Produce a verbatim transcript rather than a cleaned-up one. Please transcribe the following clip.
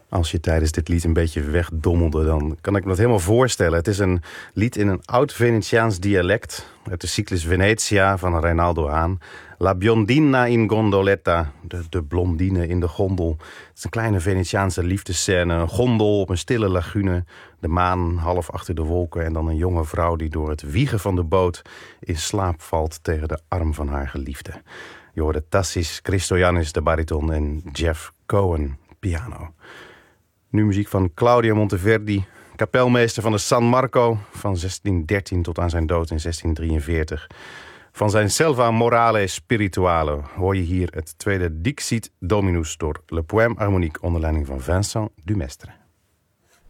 Als je tijdens dit lied een beetje wegdommelde, dan kan ik me dat helemaal voorstellen. Het is een lied in een oud-Venetiaans dialect uit de cyclus Venetia van Reinaldo Hahn. La biondina in gondoletta, de, de blondine in de gondel. Het is een kleine Venetiaanse liefdesscène. Een gondel op een stille lagune, de maan half achter de wolken en dan een jonge vrouw die door het wiegen van de boot in slaap valt tegen de arm van haar geliefde. Je hoorde Tassis Christoyannis, de bariton, en Jeff Cohen, piano. Nu muziek van Claudio Monteverdi, kapelmeester van de San Marco van zestien dertien tot aan zijn dood in zestien drieënveertig. Van zijn Selva Morale Spirituale hoor je hier het tweede Dixit Dominus door Le Poème Harmonique onder leiding van Vincent Dumestre.